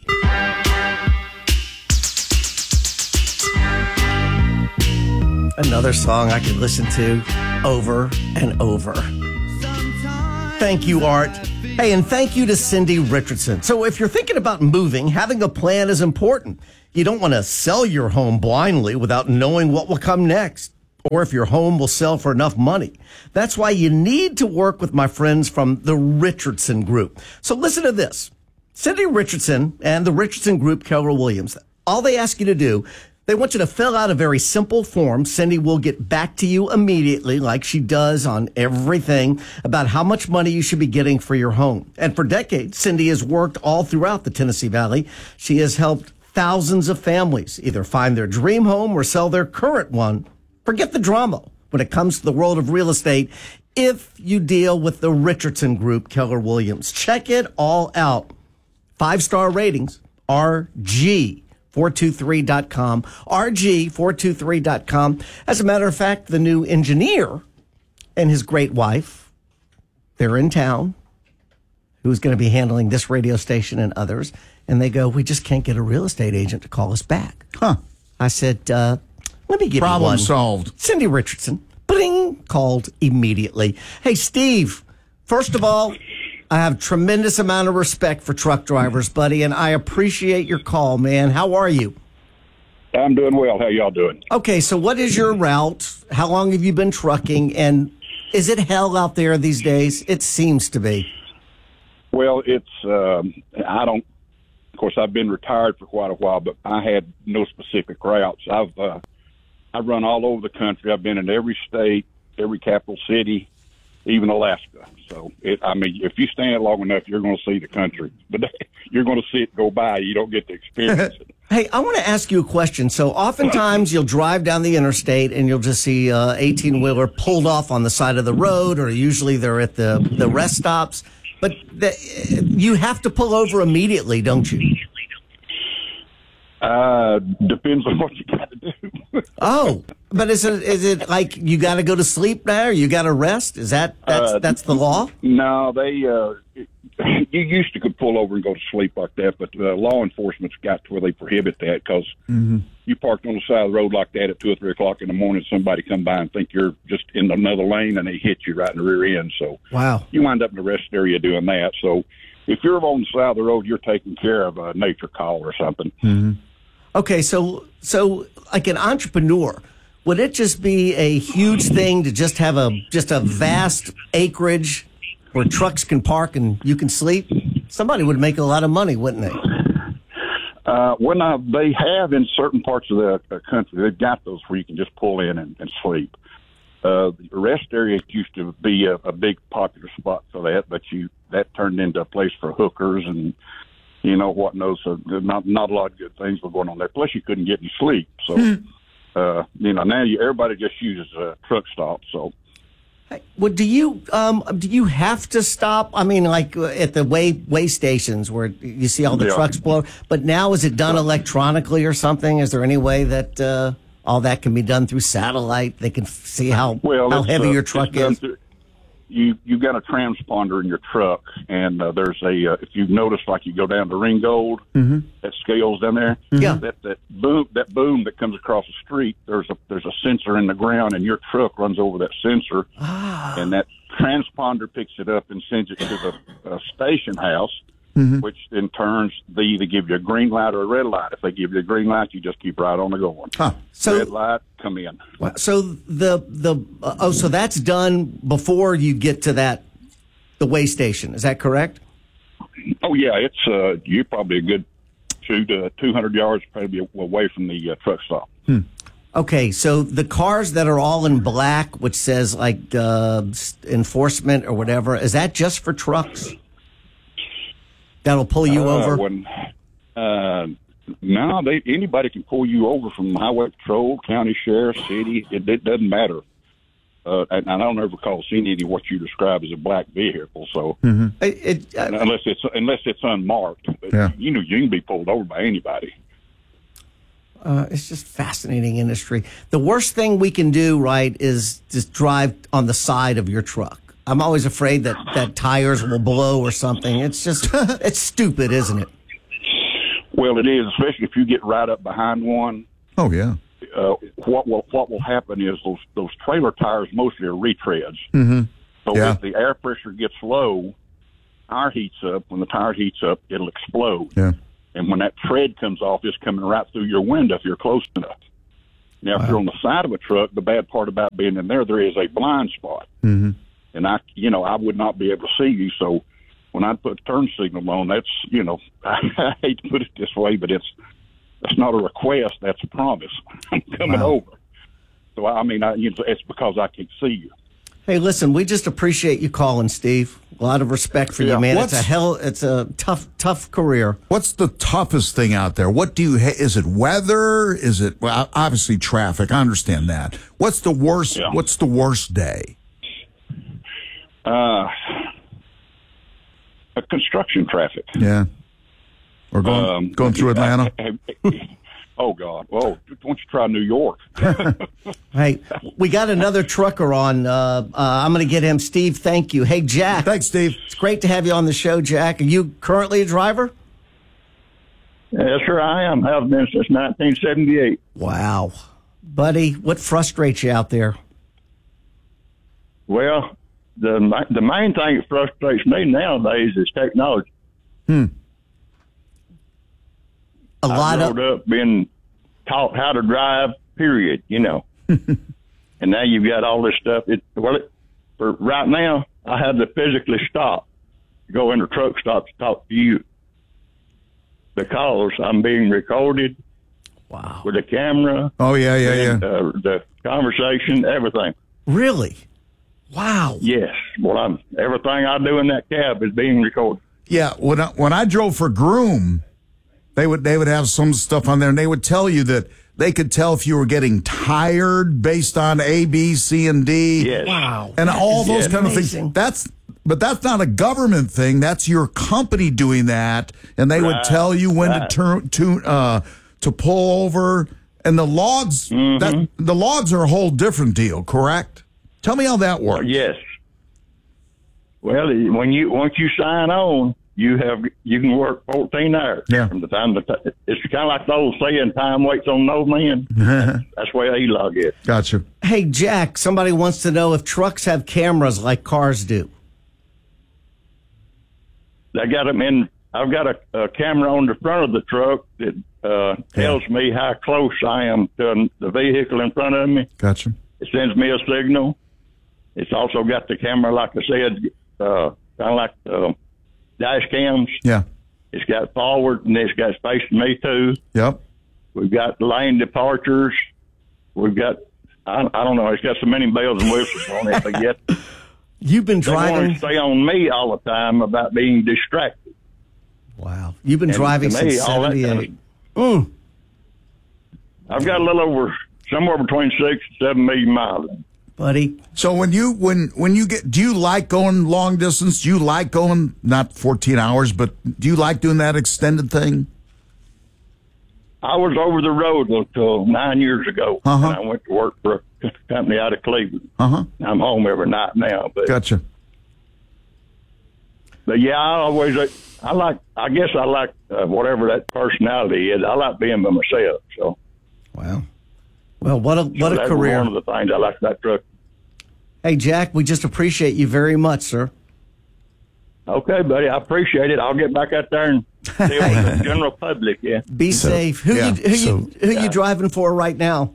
Speaker 1: Another song I could listen to over and over. Thank you, Art. Hey, and thank you to Cindy Richardson. So if you're thinking about moving, having a plan is important. You don't want to sell your home blindly without knowing what will come next, or if your home will sell for enough money. That's why you need to work with my friends from the Richardson Group. So listen to this. Cindy Richardson and the Richardson Group, Keller Williams, all they ask you to do, they want you to fill out a very simple form. Cindy will get back to you immediately, like she does on everything, about how much money you should be getting for your home. And for decades, Cindy has worked all throughout the Tennessee Valley. She has helped thousands of families either find their dream home or sell their current one. Forget the drama when it comes to the world of real estate if you deal with the Richardson Group, Keller Williams. Check it all out. Five-star ratings, R G four two three dot com, R G four two three dot com. As a matter of fact, the new engineer and his great wife, they're in town, who's going to be handling this radio station and others. And they go, we just can't get a real estate agent to call us back.
Speaker 3: Huh.
Speaker 1: I said, uh, let me give
Speaker 3: Problem
Speaker 1: you one.
Speaker 3: solved.
Speaker 1: Cindy Richardson, bling, called immediately. Hey, Steve, first of all, I have tremendous amount of respect for truck drivers, buddy, and I appreciate your call, man. How are you?
Speaker 18: I'm doing well. How y'all doing?
Speaker 1: Okay, so what is your route? How long have you been trucking? And is it hell out there these days? It seems to be.
Speaker 18: Well, it's, um, I don't, of course, I've been retired for quite a while, but I had no specific routes. I've, uh, I run all over the country. I've been in every state, every capital city, even Alaska. So, it, I mean, if you stand long enough, you're going to see the country. But you're going to see it go by. You don't get to experience it.
Speaker 1: Hey, I want to ask you a question. So oftentimes you'll drive down the interstate and you'll just see a eighteen-wheeler pulled off on the side of the road, or usually they're at the, the rest stops. But the, you have to pull over immediately, don't you?
Speaker 18: Uh, depends on what you got to do.
Speaker 1: Oh, but is it is it like you got to go to sleep now, or you got to rest? Is that that's
Speaker 18: Uh,
Speaker 1: that's the law?
Speaker 18: No, they. Uh, you used to could pull over and go to sleep like that, but uh, law enforcement's got to where they prohibit that because
Speaker 3: Mm-hmm.
Speaker 18: you parked on the side of the road like that at two or three o'clock in the morning. Somebody come by and think you're just in another lane, and they hit you right in the rear end. So
Speaker 1: Wow.
Speaker 18: you wind up in the rest area doing that. So if you're on the side of the road, you're taking care of a nature call or something.
Speaker 3: Mm-hmm.
Speaker 1: Okay, so so like an entrepreneur, would it just be a huge thing to just have a just a vast acreage where trucks can park and you can sleep? Somebody would make a lot of money, wouldn't they?
Speaker 18: Uh, well, now, they have in certain parts of the uh, country, they've got those where you can just pull in and, and sleep. Uh, the rest area used to be a, a big popular spot for that, but you that turned into a place for hookers and, you know, what knows, so not, not a lot of good things were going on there. Plus, you couldn't get any sleep. So, uh, you know, now you, everybody just uses a truck stop, so.
Speaker 1: Well, do you um do you have to stop? I mean, like uh, at the way way stations where you see all the
Speaker 18: Yeah.
Speaker 1: trucks blow. But now is it done electronically or something? Is there any way that uh, all that can be done through satellite? They can f- see how
Speaker 18: Well,
Speaker 1: how
Speaker 18: it's,
Speaker 1: heavy
Speaker 18: uh,
Speaker 1: your truck
Speaker 18: it's done
Speaker 1: is.
Speaker 18: through- you you got a transponder in your truck, and uh, there's a uh, if you've noticed, like you go down to Ringgold,
Speaker 3: mm-hmm.
Speaker 18: that scales down there.
Speaker 1: Yeah.
Speaker 18: That that boom that boom that comes across the street. There's a there's a sensor in the ground, and your truck runs over that sensor,
Speaker 1: ah.
Speaker 18: and that transponder picks it up and sends it to the uh, station house.
Speaker 3: Mm-hmm.
Speaker 18: Which in turns, they either give you a green light or a red light. If they give you a green light, you just keep right on the going.
Speaker 3: Huh.
Speaker 1: So,
Speaker 18: red light, come in.
Speaker 1: So the the uh, oh, so that's done before you get to that the way station. Is that correct?
Speaker 18: Oh yeah, it's uh, you're probably a good two to two hundred yards, probably away from the uh, truck stop.
Speaker 3: Hmm.
Speaker 1: Okay, so the cars that are all in black, which says like uh, enforcement or whatever, is that just for trucks? That'll pull you
Speaker 18: uh,
Speaker 1: over?
Speaker 18: When, uh, no, they, anybody can pull you over from highway patrol, county sheriff, city. It, it doesn't matter. Uh, and I don't ever recall seeing any of what you describe as a black vehicle. So
Speaker 3: mm-hmm.
Speaker 1: it, it, uh,
Speaker 18: unless it's unless it's unmarked, but
Speaker 3: yeah.
Speaker 18: you know you can be pulled over by anybody.
Speaker 1: Uh, it's just fascinating industry. The worst thing we can do, right, is just drive on the side of your truck. I'm always afraid that, that tires will blow or something. It's just, it's stupid, isn't it?
Speaker 18: Well, it is, especially if you get right up behind one.
Speaker 3: Oh, yeah.
Speaker 18: Uh, what will what will happen is those those trailer tires mostly are retreads.
Speaker 3: Mm-hmm.
Speaker 18: So
Speaker 3: yeah.
Speaker 18: if the air pressure gets low, tire heats up. When the tire heats up, it'll explode.
Speaker 3: Yeah.
Speaker 18: And when that tread comes off, it's coming right through your window if you're close enough. Now,
Speaker 3: wow.
Speaker 18: if you're on the side of a truck, the bad part about being in there, there is a blind spot.
Speaker 3: Mm-hmm.
Speaker 18: And I, you know, I would not be able to see you. So when I put turn signal on, that's, you know, I hate to put it this way, but it's that's not a request. That's a promise. I'm coming
Speaker 3: wow.
Speaker 18: over. So I mean, I, you know, it's because I can see you.
Speaker 1: Hey, listen, we just appreciate you calling, Steve. A lot of respect for
Speaker 18: Yeah.
Speaker 1: you, man.
Speaker 3: What's-
Speaker 1: it's a hell. It's a tough, tough career.
Speaker 3: What's the toughest thing out there? What do you, ha- is it weather? Is it, well, obviously traffic. I understand that. What's the worst,
Speaker 18: Yeah.
Speaker 3: what's the worst day?
Speaker 18: Uh, a construction traffic.
Speaker 3: Yeah. Or going,
Speaker 18: Um,
Speaker 3: going through Atlanta?
Speaker 18: Oh, God. Well, don't you try New York?
Speaker 1: Hey, we got another trucker on. Uh, uh, I'm going to get him. Steve, thank you. Hey, Jack.
Speaker 3: Thanks, Steve.
Speaker 1: It's great to have you on the show, Jack. Are you currently a driver?
Speaker 19: Yes, sir, I am. Have been since nineteen seventy-eight.
Speaker 1: Wow. Buddy, what frustrates you out there?
Speaker 19: Well, the the main thing that frustrates me nowadays is technology.
Speaker 3: Hmm.
Speaker 1: A lot
Speaker 19: I
Speaker 1: of
Speaker 19: growed up being taught how to drive. Period. You know, and now you've got all this stuff. It well, it, for right now, I have to physically stop, go in the truck stop to talk to you because I'm being recorded.
Speaker 1: Wow.
Speaker 19: With a camera.
Speaker 3: Oh, yeah, yeah,
Speaker 19: and,
Speaker 3: yeah.
Speaker 19: Uh, the conversation, everything.
Speaker 1: Really? Wow.
Speaker 19: Yes. Well, I'm everything I do in that cab is being recorded.
Speaker 3: Yeah. When I, when I drove for Groom, they would, they would have some stuff on there and they would tell you that they could tell if you were getting tired based on A, B, C, and D.
Speaker 19: Yes.
Speaker 1: Wow.
Speaker 3: And all those
Speaker 19: Yes.
Speaker 3: kind of
Speaker 1: Amazing.
Speaker 3: things. That's, but that's not a government thing. That's your company doing that. And they would
Speaker 19: Right.
Speaker 3: tell you when
Speaker 19: Right.
Speaker 3: to turn, to, uh, to pull over. And the logs,
Speaker 19: Mm-hmm.
Speaker 3: that the logs are a whole different deal, correct? Tell me how that works.
Speaker 19: Yes. Well, when you once you sign on, you have you can work fourteen hours.
Speaker 3: Yeah.
Speaker 19: From the time the t- it's kind of like the old saying, "Time waits on no man." That's the way E log is.
Speaker 3: Gotcha.
Speaker 1: Hey, Jack, somebody wants to know if trucks have cameras like cars do.
Speaker 19: I got them in. I've got a, a camera on the front of the truck that uh, tells me how close I am to the vehicle in front of me.
Speaker 3: Gotcha.
Speaker 19: It sends me a signal. It's also got the camera, like I said, uh, kind of like uh, dash cams.
Speaker 3: Yeah.
Speaker 19: It's got forward, and it's got facing me, too.
Speaker 3: Yep.
Speaker 19: We've got lane departures. We've got, I, I don't know, it's got so many bells and whistles on it, but yet
Speaker 1: You've been
Speaker 19: they want
Speaker 1: driving.
Speaker 19: to stay on me all the time about being distracted.
Speaker 1: Wow. You've been
Speaker 19: And
Speaker 1: driving
Speaker 19: to me,
Speaker 1: since
Speaker 19: all that kind of-
Speaker 1: seventy-eight. Mm.
Speaker 19: I've got a little over, somewhere between six and seven million miles.
Speaker 1: Buddy.
Speaker 3: So when you when when you get, do you like going long distance? Do you like going not fourteen hours, but do you like doing that extended thing?
Speaker 19: I was over the road until nine years ago.
Speaker 3: Uh-huh.
Speaker 19: And I went to work for a company out of Cleveland.
Speaker 3: Uh huh.
Speaker 19: I'm home every night now, but
Speaker 3: Gotcha.
Speaker 19: but yeah, I always, I like, I guess I like uh, whatever that personality is. I like being by myself. So.
Speaker 1: Wow. Well, what a, what
Speaker 19: so
Speaker 1: a
Speaker 19: that's
Speaker 1: career.
Speaker 19: One of the things I like about that truck.
Speaker 1: Hey, Jack, we just appreciate you very much, sir.
Speaker 19: Okay, buddy. I appreciate it. I'll get back out there and deal with the general public. Yeah.
Speaker 1: Be
Speaker 19: So,
Speaker 1: safe. Who
Speaker 19: yeah.
Speaker 1: you who
Speaker 19: So,
Speaker 1: you who
Speaker 19: yeah.
Speaker 1: you driving for right now?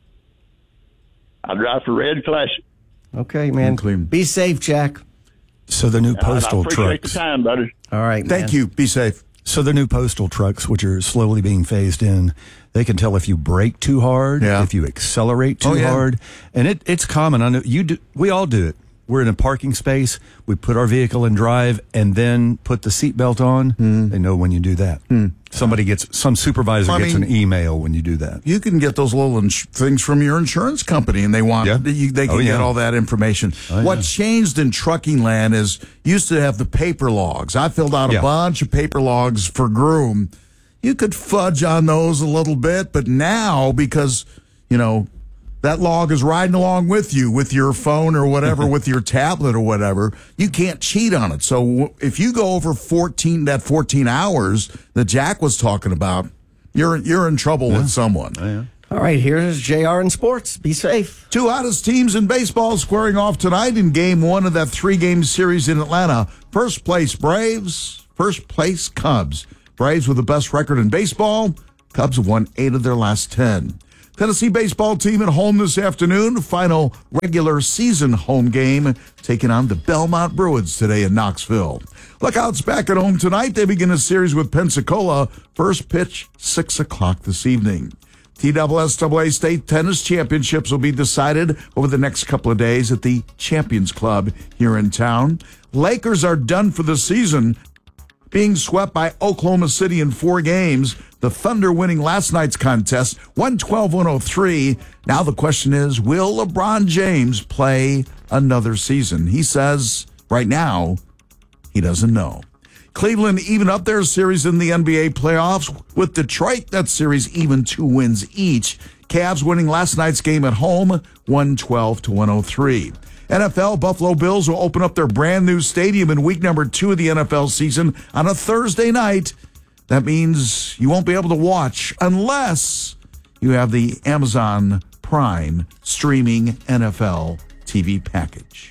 Speaker 19: I drive for Red Classic.
Speaker 1: Okay, man. Be safe, Jack.
Speaker 15: So the new postal
Speaker 19: I appreciate
Speaker 15: trucks.
Speaker 19: the time, buddy.
Speaker 1: All right.
Speaker 3: Thank you. Be safe.
Speaker 15: So the new postal trucks, which are slowly being phased in, they can tell if you brake too hard,
Speaker 3: Yeah.
Speaker 15: if you accelerate too
Speaker 3: Oh, yeah.
Speaker 15: hard, and it it's common. I know you do. We all do it. We're in a parking space. We put our vehicle in drive, and then put the seatbelt on. They know when you do that. Somebody gets some supervisor
Speaker 3: I
Speaker 15: gets
Speaker 3: mean-
Speaker 15: an email when you do that.
Speaker 3: You can get those little ins- things from your insurance company, and they want
Speaker 15: Yeah.
Speaker 3: you, they can
Speaker 15: Oh, yeah.
Speaker 3: get all that information.
Speaker 15: Oh,
Speaker 3: what
Speaker 15: yeah.
Speaker 3: changed in trucking land is used to have the paper logs. I filled out a
Speaker 15: Yeah.
Speaker 3: bunch of paper logs for Groom. You could fudge on those a little bit, but now because you know that log is riding along with you with your phone or whatever, with your tablet or whatever, you can't cheat on it. So w- if you go over fourteen, that fourteen hours that Jack was talking about, you're you're in trouble with someone.
Speaker 1: All right, here's J R in sports. Be safe.
Speaker 3: Two hottest teams in baseball squaring off tonight in game one of that three-game series in Atlanta. First place Braves, first place Cubs. Braves with the best record in baseball. Cubs have won eight of their last ten. Tennessee baseball team at home this afternoon. Final regular season home game taking on the Belmont Bruins today in Knoxville. Lookouts back at home tonight. They begin a series with Pensacola. First pitch, six o'clock this evening. T S S A A State Tennis Championships will be decided over the next couple of days at the Champions Club here in town. Lakers are done for the season, being swept by Oklahoma City in four games. The Thunder winning last night's contest, one twelve one oh three. Now the question is, will LeBron James play another season? He says right now he doesn't know. Cleveland even up their series in the N B A playoffs with Detroit. That series even two wins each. Cavs winning last night's game at home, one twelve to one oh three. N F L, Buffalo Bills will open up their brand new stadium in week number two of the N F L season on a Thursday night. That means you won't be able to watch unless you have the Amazon Prime streaming N F L T V package.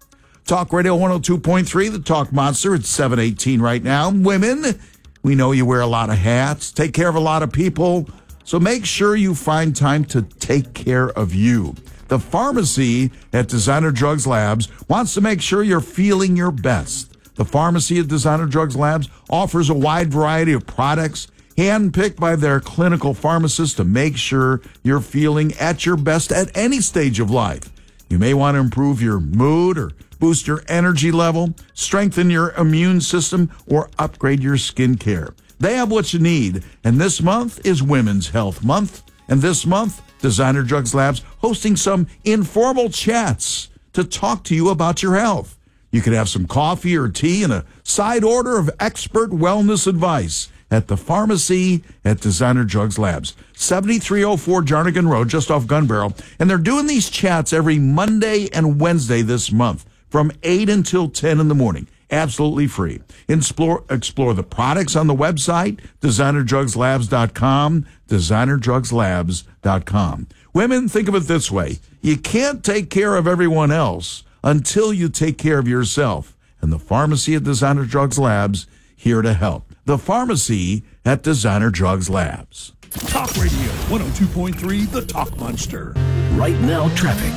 Speaker 3: Talk Radio one oh two point three, the Talk Monster. It's seven eighteen right now. Women, we know you wear a lot of hats, take care of a lot of people, so make sure you find time to take care of you. The pharmacy at Designer Drugs Labs wants to make sure you're feeling your best. The pharmacy at Designer Drugs Labs offers a wide variety of products handpicked by their clinical pharmacists to make sure you're feeling at your best at any stage of life. You may want to improve your mood or boost your energy level, strengthen your immune system, or upgrade your skincare. They have what you need, and this month is Women's Health Month. And this month, Designer Drugs Labs hosting some informal chats to talk to you about your health. You could have some coffee or tea and a side order of expert wellness advice at the pharmacy at Designer Drugs Labs, seventy-three oh four Jarnigan Road, just off Gun Barrel. And they're doing these chats every Monday and Wednesday this month from eight until ten in the morning. Absolutely free. Explore, explore the products on the website, designer drugs labs dot com, designer drugs labs dot com. Women, think of it this way. You can't take care of everyone else until you take care of yourself. And the pharmacy at Designer Drugs Labs, here to help. The pharmacy at Designer Drugs Labs.
Speaker 5: Talk Radio one oh two point three, the Talk Monster.
Speaker 12: Right now, traffic.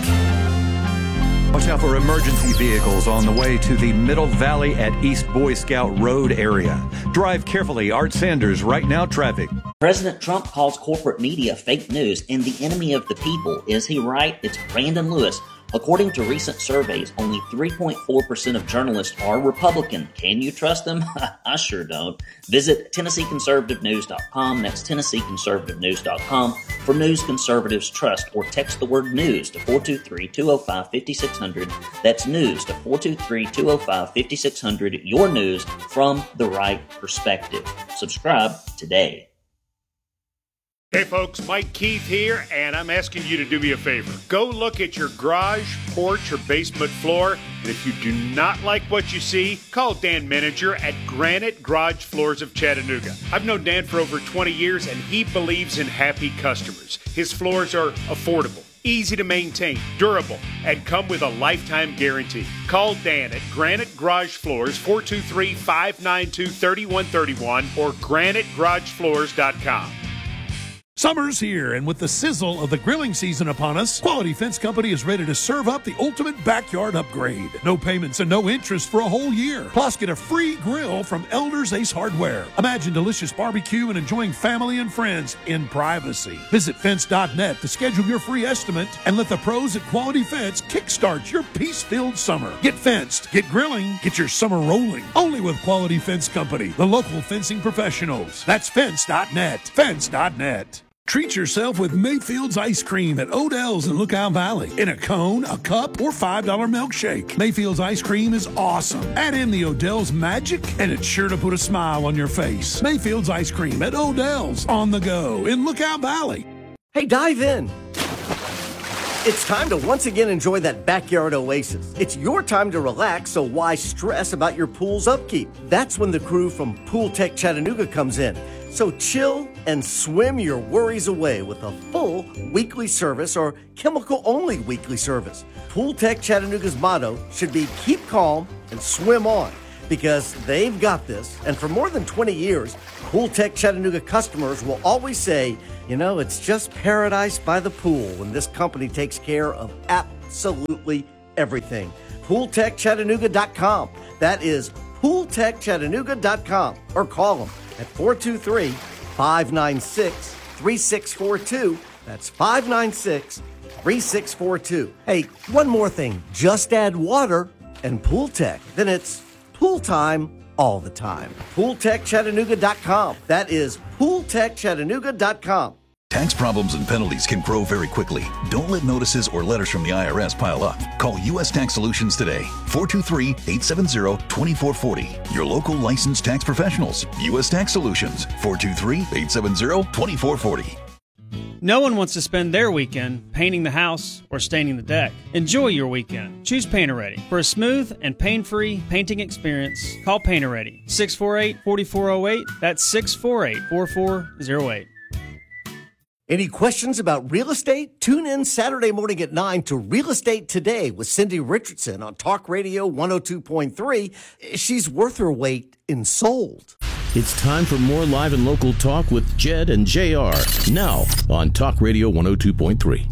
Speaker 4: Watch out for emergency vehicles on the way to the Middle Valley at East Boy Scout Road area. Drive carefully. Art Sanders, Right Now Traffic.
Speaker 7: President Trump calls corporate media fake news and the enemy of the people. Is he right? It's Brandon Lewis. According to recent surveys, only three point four percent of journalists are Republican. Can you trust them? I sure don't. Visit Tennessee Conservative News dot com. That's Tennessee Conservative News dot com for news conservatives trust, or text the word news to four two three, two oh five, five six zero zero. That's news to four two three, two oh five, five six zero zero. Your news from the right perspective. Subscribe today.
Speaker 6: Hey folks, Mike Keith here, and I'm asking you to do me a favor. Go look at your garage, porch, or basement floor, and if you do not like what you see, call Dan Manager at Granite Garage Floors of Chattanooga. I've known Dan for over twenty years, and he believes in happy customers. His floors are affordable, easy to maintain, durable, and come with a lifetime guarantee. Call Dan at Granite Garage Floors, four two three, five nine two, three one three one or granite garage floors dot com.
Speaker 5: Summer's here, and with the sizzle of the grilling season upon us, Quality Fence Company is ready to serve up the ultimate backyard upgrade. No payments and no interest for a whole year. Plus, get a free grill from Elders Ace Hardware. Imagine delicious barbecue and enjoying family and friends in privacy. Visit fence dot net to schedule your free estimate and let the pros at Quality Fence kickstart your peace-filled summer. Get fenced, get grilling, get your summer rolling. Only with Quality Fence Company, the local fencing professionals. That's fence dot net. fence dot net. Treat yourself with Mayfield's Ice Cream at Odell's in Lookout Valley. In a cone, a cup, or five dollar milkshake. Mayfield's Ice Cream is awesome. Add in the Odell's magic, and it's sure to put a smile on your face. Mayfield's Ice Cream at Odell's on the go in Lookout Valley.
Speaker 1: Hey, dive in. It's time to once again enjoy that backyard oasis. It's your time to relax, so why stress about your pool's upkeep? That's when the crew from Pool Tech Chattanooga comes in. So chill and swim your worries away with a full weekly service or chemical-only weekly service. Pool Tech Chattanooga's motto should be keep calm and swim on, because they've got this. And for more than twenty years, Pool Tech Chattanooga customers will always say, you know, it's just paradise by the pool when this company takes care of absolutely everything. pool tech chattanooga dot com. That is pool tech chattanooga dot com. Or call them at four two three, five nine six, three six four two. That's five nine six, three six four two. Hey, one more thing. Just add water and Pool Tech. Then it's pool time all the time. pool tech chattanooga dot com. That is pool tech chattanooga dot com.
Speaker 20: Tax problems and penalties can grow very quickly. Don't let notices or letters from the I R S pile up. Call U S Tax Solutions today. four two three, eight seven zero, two four four zero. Your local licensed tax professionals. U S Tax Solutions. four two three, eight seven zero, two four four zero.
Speaker 21: No one wants to spend their weekend painting the house or staining the deck. Enjoy your weekend. Choose Painter Ready. For a smooth and pain-free painting experience, call Painter Ready. six four eight, four four zero eight. That's six four eight, four four zero eight.
Speaker 1: Any questions about real estate? Tune in Saturday morning at nine to Real Estate Today with Cindy Richardson on Talk Radio one oh two point three. She's worth her weight in sold.
Speaker 12: It's time for more live and local talk with Jed and J R. Now on Talk Radio one oh two point three.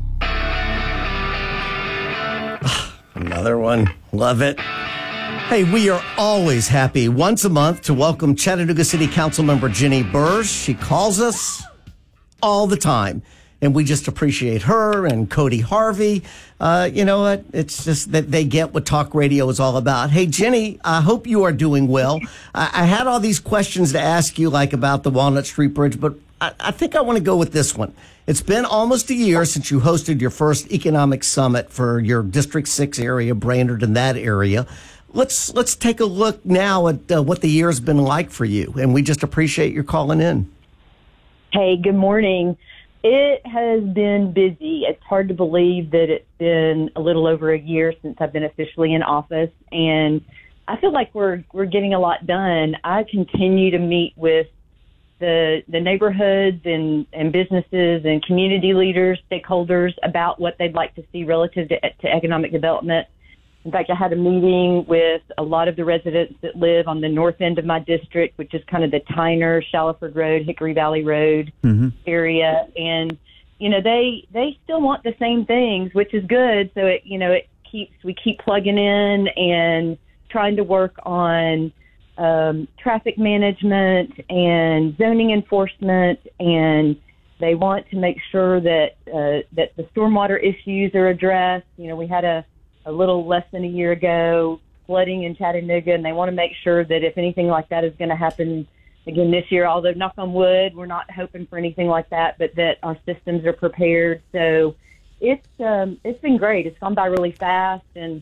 Speaker 1: Another one. Love it. Hey, we are always happy once a month to welcome Chattanooga City Council member Jenny Burrs. She calls us all the time, and we just appreciate her and Cody Harvey. Uh, you know what? It's just that they get what talk radio is all about. Hey, Jenny, I hope you are doing well. I, I had all these questions to ask you, like about the Walnut Street Bridge, but I, I think I want to go with this one. It's been almost a year since you hosted your first economic summit for your District six area, Brainerd and that area. Let's let's take a look now at uh, what the year's been like for you, and we just appreciate your calling in.
Speaker 22: Hey, good morning. It has been busy. It's hard to believe that it's been a little over a year since I've been officially in office, and I feel like we're we're getting a lot done. I continue to meet with the the neighborhoods and, and businesses and community leaders, stakeholders about what they'd like to see relative to, to economic development. In fact, I had a meeting with a lot of the residents that live on the north end of my district, which is kind of the Tyner, Shallowford Road, Hickory Valley Road mm-hmm. area. And, you know, they they still want the same things, which is good. So, it you know, it keeps we keep plugging in and trying to work on um, traffic management and zoning enforcement. And they want to make sure that uh, that the stormwater issues are addressed. You know, we had a a little less than a year ago, flooding in Chattanooga, and they want to make sure that if anything like that is going to happen again this year, although knock on wood, we're not hoping for anything like that, but that our systems are prepared. So it's um, it's been great. It's gone by really fast, and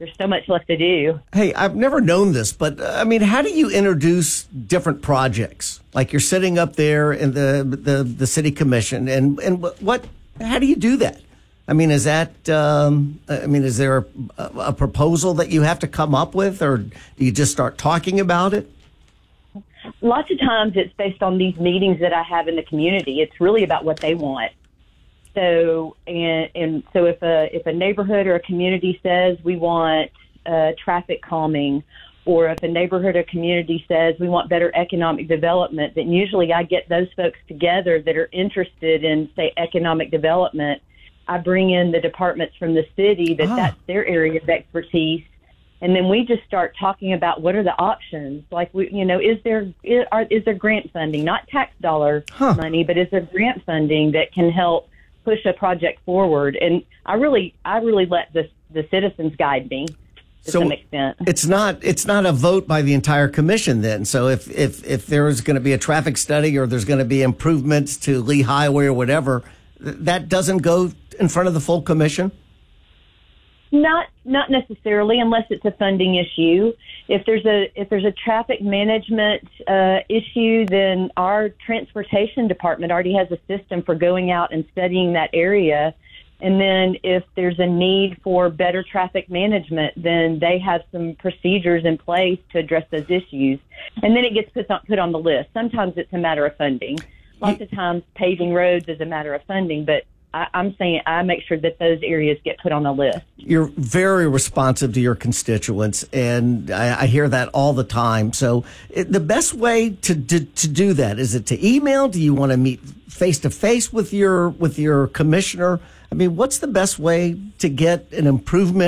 Speaker 22: there's so much left to do.
Speaker 1: Hey, I've never known this, but uh, I mean, how do you introduce different projects? Like you're sitting up there in the the, the city commission, and and what? How do you do that? I mean, is that? Um, I mean, is there a, a proposal that you have to come up with, or do you just start talking about it?
Speaker 22: Lots of times, it's based on these meetings that I have in the community. It's really about what they want. So, and, and so if a if a neighborhood or a community says we want uh, traffic calming, or if a neighborhood or community says we want better economic development, then usually I get those folks together that are interested in, say, economic development. I bring in the departments from the city that
Speaker 1: Ah.
Speaker 22: that's their area of expertise, and then we just start talking about what are the options. Like, we, you know, is there is, are, is there grant funding, not tax dollar
Speaker 1: Huh.
Speaker 22: money, but is there grant funding that can help push a project forward? And I really, I really let the the citizens guide me to
Speaker 1: So
Speaker 22: some extent.
Speaker 1: It's not it's not a vote by the entire commission then. So if if if there is going to be a traffic study or there's going to be improvements to Lee Highway or whatever, th- that doesn't go in front of the full commission?
Speaker 22: Not not necessarily, unless it's a funding issue. If there's a if there's a traffic management uh, issue, then our transportation department already has a system for going out and studying that area. And then if there's a need for better traffic management, then they have some procedures in place to address those issues. And then it gets put on, put on the list. Sometimes it's a matter of funding. Lots of times paving roads is a matter of funding, but I, I'm saying I make sure that those areas get put on the list.
Speaker 1: You're very responsive to your constituents, and I, I hear that all the time. So it, the best way to, to to do that, is it to email? Do you want to meet face to face with your with your commissioner? I mean, what's the best way to get an improvement